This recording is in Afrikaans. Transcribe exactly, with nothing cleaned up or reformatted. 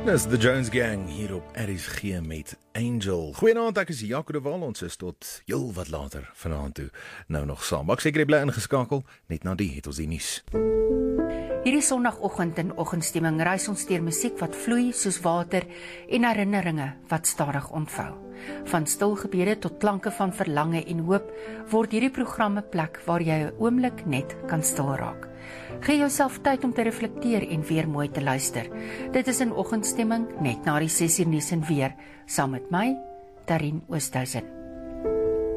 Dis The Jones Gang hier op R S G met Angel. Goeienaand, ek is Jaco de Waal, ons is tot heel wat later vanaand toe nou nog saam. Maar ek seker jy bly ingeskakel, net na die het ons die nuus. Hierdie sonnagoggend in oggendstemming reis ons deur musiek wat vloei soos water en herinneringe wat stadig ontvou. Van stil gebede tot klanke van verlange en hoop word hierdie programme plek waar jy 'n oomblik net kan stil raak. Gee jouself tyd om te reflekteer en weer mooi te luister. Dit is in oggendstemming net na die ses uur nuus en weer, saam met my, Tarien Oosthuizen.